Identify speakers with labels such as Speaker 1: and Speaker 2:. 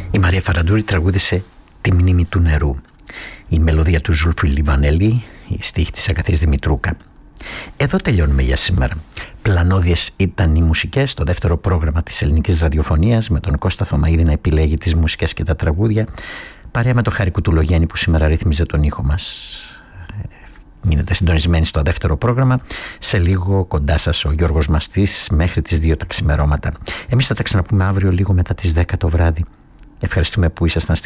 Speaker 1: Η Μαρία Φαραντούρη τραγούδισε «Τη μνήμη του νερού». Η μελωδία του Ζούλφου Λιβανέλη, η στίχη της Αγαθής Δημητρούκα. Εδώ τελειώνουμε για σήμερα. Πλανώδιες ήταν οι μουσικές στο δεύτερο πρόγραμμα της ελληνικής ραδιοφωνίας, με τον Κώστα Θωμαίδη να επιλέγει τις μουσικές και τα τραγούδια, παρέα με τον Χάρη Κουτουλογέννη που σήμερα ρύθμιζε τον ήχο μας. Μείνετε συντονισμένοι στο δεύτερο πρόγραμμα. Σε λίγο κοντά σας ο Γιώργος Μαστής μέχρι τις 2 τα ξημερώματα. Εμείς θα τα ξαναπούμε αύριο λίγο μετά τις 10 το βράδυ. Ευχαριστούμε που ήσασταν στην